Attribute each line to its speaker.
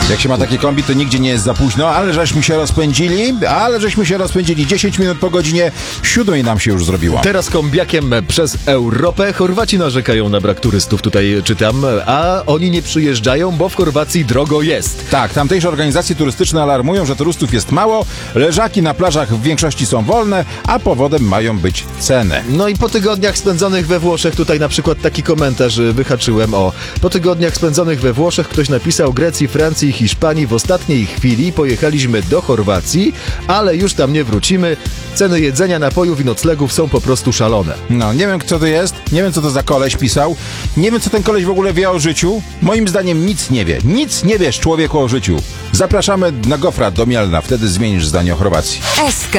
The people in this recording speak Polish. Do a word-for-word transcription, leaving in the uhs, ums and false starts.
Speaker 1: Jak się ma takie kombi, to nigdzie nie jest za późno, ale żeśmy się rozpędzili, ale żeśmy się rozpędzili. dziesięć minut po godzinie siódmej nam się już zrobiło.
Speaker 2: Teraz kombiakiem przez Europę. Chorwaci narzekają na brak turystów, tutaj czytam, a oni nie przyjeżdżają, bo w Chorwacji drogo jest.
Speaker 1: Tak, tamtejsze organizacje turystyczne alarmują, że turystów jest mało, leżaki na plażach w większości są wolne, a powodem mają być ceny.
Speaker 2: No i po tygodniach spędzonych we Włoszech, tutaj na przykład taki komentarz wyhaczyłem, o, po tygodniach spędzonych we Włoszech ktoś napisał: Grecji, Francji, Hiszpanii w ostatniej chwili pojechaliśmy do Chorwacji, ale już tam nie wrócimy. Ceny jedzenia, napojów i noclegów są po prostu szalone.
Speaker 1: No, nie wiem kto to jest, nie wiem co to za koleś pisał, nie wiem co ten koleś w ogóle wie o życiu. Moim zdaniem nic nie wie, nic nie wiesz człowieku o życiu. Zapraszamy na Gofra do Mielna, wtedy zmienisz zdanie o Chorwacji.
Speaker 3: S K